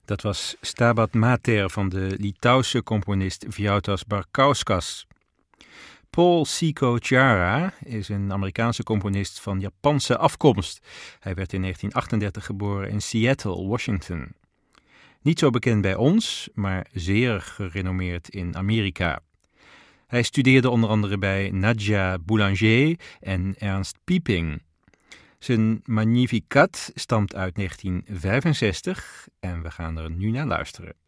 Dat was Stabat Mater van de Litouwse componist Vytautas Barkauskas. Paul Cico Chiara is een Amerikaanse componist van Japanse afkomst. Hij werd in 1938 geboren in Seattle, Washington. Niet zo bekend bij ons, maar zeer gerenommeerd in Amerika. Hij studeerde onder andere bij Nadia Boulanger en Ernst Pieping. Zijn Magnificat stamt uit 1965 en we gaan er nu naar luisteren.